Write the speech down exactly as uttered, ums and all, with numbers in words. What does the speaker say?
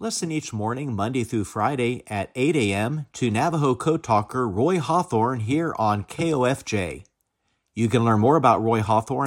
Listen each morning, Monday through Friday at eight a.m. to Navajo Code Talker Roy Hawthorne here on K O F J. You can learn more about Roy Hawthorne